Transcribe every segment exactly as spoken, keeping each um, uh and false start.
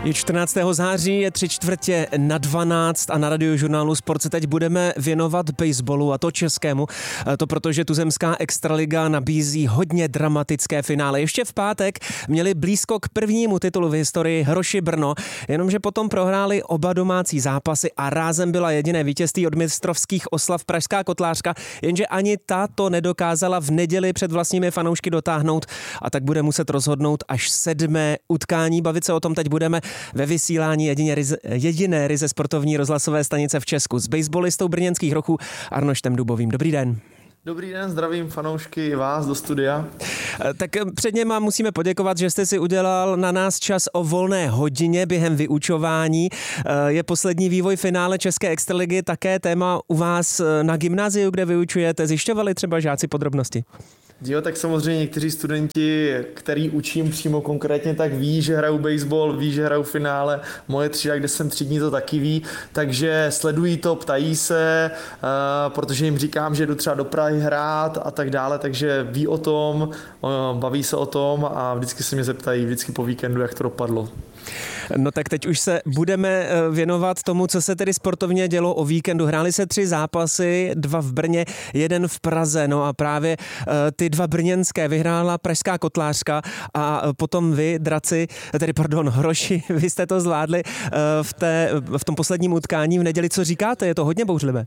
Je čtrnáctého září, je tři čtvrtě na dvanáct a na Radiožurnálu Sport se teď budeme věnovat baseballu, a to českému. To protože tuzemská extraliga nabízí hodně dramatické finále. Ještě v pátek měli blízko k prvnímu titulu v historii Hroši Brno, jenomže potom prohráli oba domácí zápasy a rázem byla jediné vítězství od mistrovských oslav Pražská Kotlářka, jenže ani ta to nedokázala v neděli před vlastními fanoušky dotáhnout a tak bude muset rozhodnout až sedmé utkání. Bavit se o tom teď budeme ve vysílání jedině ryze, jediné ryze sportovní rozhlasové stanice v Česku s baseballistou brněnských Rochů Arnoštem Dubovým. Dobrý den. Dobrý den, zdravím fanoušky i vás do studia. Tak předně vám musíme poděkovat, že jste si udělal na nás čas o volné hodině během vyučování. Je poslední vývoj finále České extraligy také téma u vás na gymnáziu, kde vyučujete. Zjišťovali třeba žáci podrobnosti? Jo, tak samozřejmě někteří studenti, který učím přímo konkrétně, tak ví, že hrajou baseball, ví, že hrajou finále. Moje třída, kde jsem tři dní, to taky ví, takže sledují to, ptají se, uh, protože jim říkám, že jdu třeba do Prahy hrát a tak dále, takže ví o tom, uh, baví se o tom a vždycky se mě zeptají, vždycky po víkendu, jak to dopadlo. No tak teď už se budeme věnovat tomu, co se tedy sportovně dělo o víkendu. Hrály se tři zápasy, dva v Brně, jeden v Praze. No a právě ty dva brněnské vyhrála Pražská Kotlářka a potom vy, draci, tedy pardon, Hroši, vy jste to zvládli v, té, v tom posledním utkání v neděli. Co říkáte? Je to hodně bouřlivé?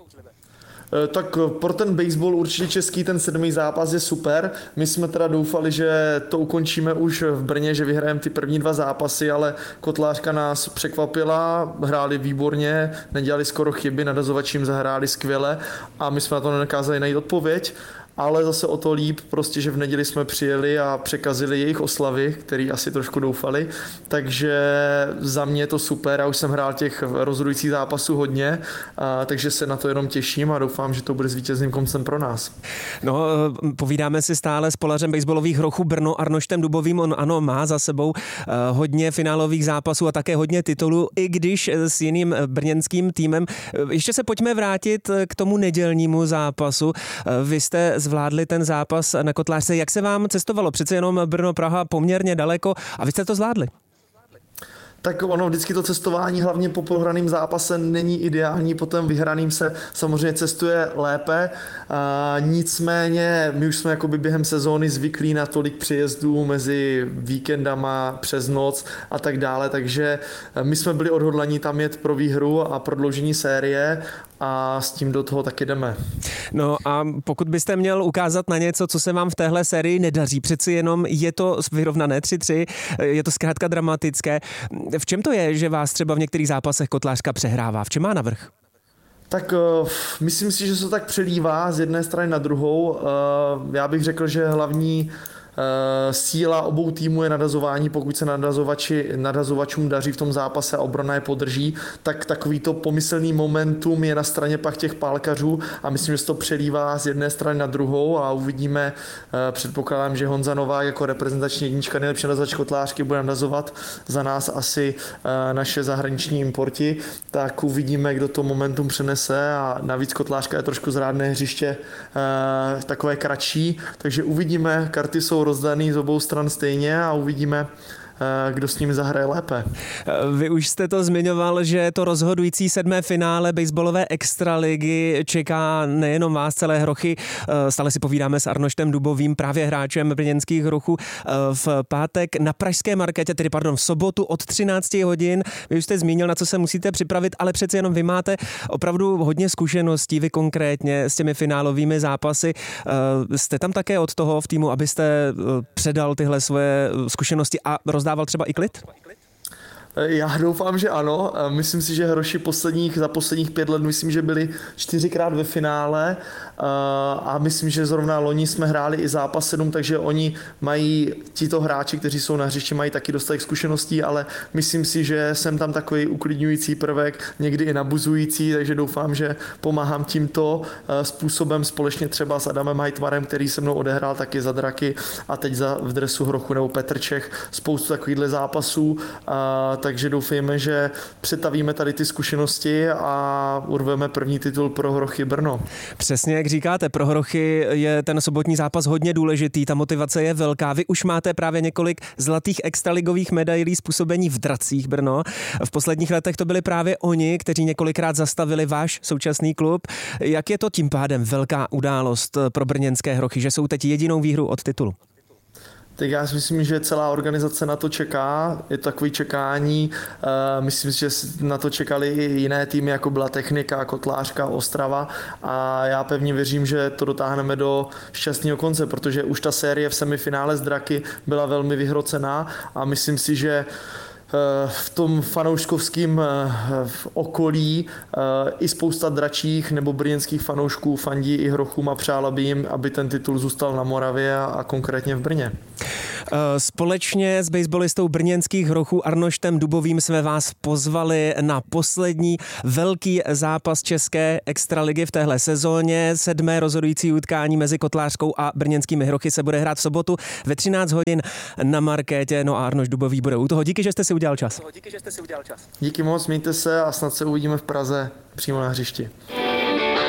Tak pro ten baseball určitě český ten sedmý zápas je super. My jsme teda doufali, že to ukončíme už v Brně, že vyhrajeme ty první dva zápasy, ale Kotlářka nás překvapila, hráli výborně, nedělali skoro chyby, nadazovačím zahráli skvěle a my jsme na to nedokázali najít odpověď. Ale zase o to líp, prostě, že v neděli jsme přijeli a překazili jejich oslavy, který asi trošku doufali, takže za mě je to super, já už jsem hrál těch rozhodujících zápasů hodně, a, takže se na to jenom těším a doufám, že to bude s vítězným koncem pro nás. No, povídáme si stále s polařem baseballových Rochů Brno Arnoštem Dubovým, on ano, má za sebou hodně finálových zápasů a také hodně titulů, i když s jiným brněnským týmem. Ještě se pojďme vrátit k tomu nedělnímu zápasu. Vy jste zvládli ten zápas na Kotlářce. Jak se vám cestovalo? Přece jenom Brno-Praha poměrně daleko a vy jste to zvládli. Tak ono vždycky to cestování, hlavně po prohraným zápase, není ideální, potom vyhraným se samozřejmě cestuje lépe. A nicméně my už jsme jakoby během sezóny zvyklí na tolik přejezdů mezi víkendama, přes noc a tak dále, takže my jsme byli odhodlaní tam jet pro výhru a prodloužení série a s tím do toho taky jdeme. No a pokud byste měl ukázat na něco, co se vám v téhle sérii nedaří, přeci jenom je to vyrovnané tři tři, je to zkrátka dramatické. V čem to je, že vás třeba v některých zápasech Kotlářka přehrává? V čem má navrch? Tak uh, myslím si, že se to tak přelívá z jedné strany na druhou. Uh, já bych řekl, že hlavní síla obou týmů je nadazování, pokud se nadazovači, nadazovačům daří v tom zápase a obrana je podrží, tak takovýto pomyslný momentum je na straně pak těch pálkařů a myslím, že se to přelívá z jedné strany na druhou a uvidíme, předpokládám, že Honza Novák jako reprezentační jednička, nejlepší nadazovač Kotlářky, bude nadazovat za nás asi naše zahraniční importi, tak uvidíme, kdo to momentum přenese a navíc Kotlářka je trošku zrádné hřiště, takové kratší, takže uvidíme, karty jsou rozdaný z obou stran stejně a uvidíme, kdo s ním zahraje lépe. Vy už jste to zmiňoval, že to rozhodující sedmé finále baseballové extraligy čeká nejenom vás, celé Hrochy. Stále si povídáme s Arnoštem Dubovým, právě hráčem brněnských Rochů. V pátek na pražské marketě, tedy pardon, v sobotu od třinácti hodin. Vy už jste zmínil, na co se musíte připravit, ale přece jenom vy máte opravdu hodně zkušeností, vy konkrétně s těmi finálovými zápasy. Jste tam také od toho v týmu, abyste předal tyhle svoje zkušenosti a rozdával třeba i klid? Já doufám, že ano. Myslím si, že Hroši posledních, za posledních pět let, myslím, že byli čtyřikrát ve finále a myslím, že zrovna loni jsme hráli i zápas sedm, takže oni mají, tito hráči, kteří jsou na hřišti, mají taky dostatek zkušeností, ale myslím si, že jsem tam takový uklidňující prvek, někdy i nabuzující, takže doufám, že pomáhám tímto způsobem společně třeba s Adamem Hajtmarem, který se mnou odehrál taky za Draky a teď za v dresu Hrochu, nebo Petr Čech, spoustu takovýchhle zápasů. Tak takže doufejme, že přetavíme tady ty zkušenosti a urveme první titul pro Hrochy Brno. Přesně jak říkáte, pro Hrochy je ten sobotní zápas hodně důležitý, ta motivace je velká. Vy už máte právě několik zlatých extraligových medailí způsobení v dracích Brno. V posledních letech to byli právě oni, kteří několikrát zastavili váš současný klub. Jak je to tím pádem velká událost pro brněnské Hrochy, že jsou teď jedinou výhru od titulu? Tak já si myslím, že celá organizace na to čeká, je to takový čekání, myslím si, že na to čekali i jiné týmy, jako byla Technika, Kotlářka, Ostrava a já pevně věřím, že to dotáhneme do šťastného konce, protože už ta série v semifinále z Draky byla velmi vyhrocená a myslím si, že v tom fanouškovském okolí i spousta dračích nebo brněnských fanoušků fandí i Hrochům a přála by jim, aby ten titul zůstal na Moravě a konkrétně v Brně. Společně s baseballistou brněnských Hrochů Arnoštem Dubovým jsme vás pozvali na poslední velký zápas české extraligy v téhle sezóně. Sedmé rozhodující utkání mezi Kotlářskou a brněnskými Hrochy se bude hrát v sobotu ve třináct hodin na Markétě. No a Arnoš Dubový bude u toho. Díky, že jste si udělal čas. Díky, že jste si udělal čas. Díky moc, mějte se a snad se uvidíme v Praze přímo na hřišti.